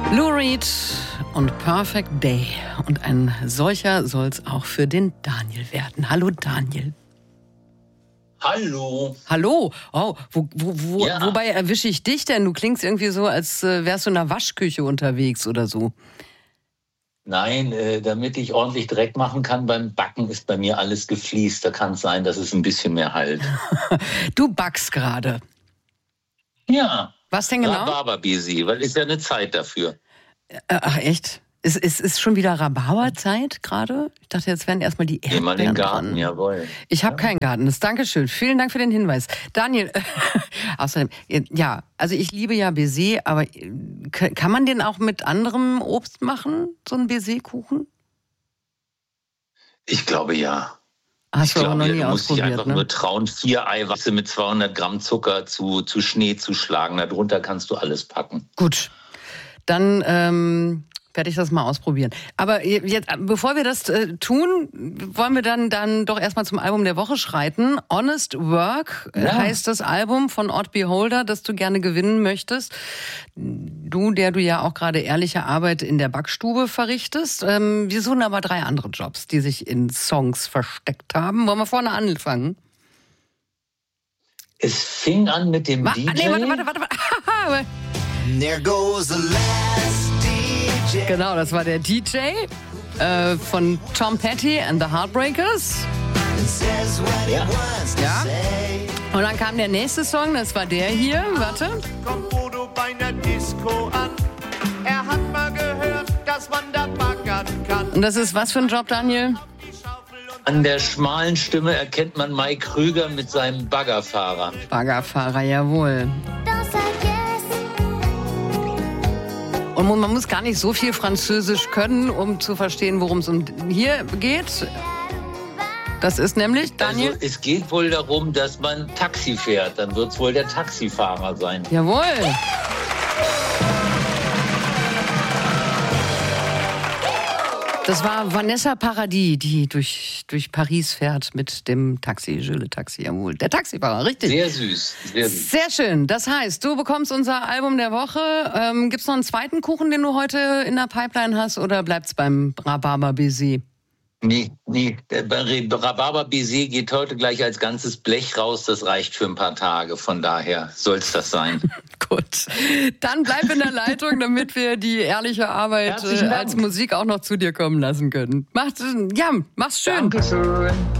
Lou Reed und Perfect Day. Und ein solcher soll es auch für den Daniel werden. Hallo Daniel. Hallo. Hallo. Oh, Ja. wobei erwische ich dich denn? Du klingst irgendwie so, als wärst du in der Waschküche unterwegs oder so. Nein, damit ich ordentlich Dreck machen kann beim Backen, ist bei mir alles gefliest. Da kann es sein, dass es ein bisschen mehr halt. Du backst gerade. Ja. Was denn genau? Rhabarberbisi, weil ist ja eine Zeit dafür. Ach echt? Ist schon wieder Rhabarberzeit gerade? Ich dachte, jetzt werden erstmal die Erdbeeren Geh mal in den Garten, dran. jawohl. Ich habe keinen Garten. Das Dankeschön. Vielen Dank für den Hinweis. Daniel, außerdem, ja, also ich liebe ja Baiser, aber kann man den auch mit anderem Obst machen, so einen Baiserkuchen? Ich glaube ja. Hast du aber noch nie du musst dich ausprobiert, einfach ne? nur trauen, 4 Eiweiße mit 200 Gramm Zucker zu Schnee zu schlagen. Darunter kannst du alles packen. Gut, dann werde ich das mal ausprobieren. Aber jetzt, bevor wir das tun, wollen wir dann doch erstmal zum Album der Woche schreiten. Honest Work heißt das Album von Odd Beholder, das du gerne gewinnen möchtest. Du, der du ja auch gerade ehrliche Arbeit in der Backstube verrichtest. Wir suchen aber 3 andere Jobs, die sich in Songs versteckt haben. Wollen wir vorne anfangen? Es fing an mit dem DJ. Nee, warte. There goes the last DJ. Genau, das war der DJ von Tom Petty and the Heartbreakers. Says what he wants to Ja. say. Und dann kam der nächste Song, das war der hier. Warte. Kommt Bodo bei einer Disco an. Er hat mal gehört, dass man da baggern kann. Und das ist was für ein Job, Daniel? An der schmalen Stimme erkennt man Mike Krüger mit seinem Baggerfahrer. Baggerfahrer, jawohl. Und man muss gar nicht so viel Französisch können, um zu verstehen, worum es hier geht. Das ist nämlich, Daniel? Also es geht wohl darum, dass man Taxi fährt. Dann wird es wohl der Taxifahrer sein. Jawohl. Das war Vanessa Paradis, die durch Paris fährt mit dem Taxi, Jules Taxi, jawohl. Der Taxifahrer, richtig. Sehr süß. Sehr süß. Sehr schön. Das heißt, du bekommst unser Album der Woche. Gibt's noch einen zweiten Kuchen, den du heute in der Pipeline hast, oder bleibt's beim Rhabarber-Baiser? Nee. Der Rhabarber-Baiser geht heute gleich als ganzes Blech raus. Das reicht für ein paar Tage. Von daher soll es das sein. Gut. Dann bleib in der Leitung, damit wir die ehrliche Arbeit Herzlichen Dank. als Musik auch noch zu dir kommen lassen können. Mach's schön. Dankeschön.